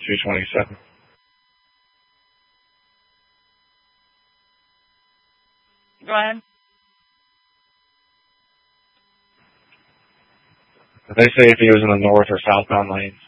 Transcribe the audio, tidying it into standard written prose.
227. Go ahead. They say if he was in the north or southbound lanes.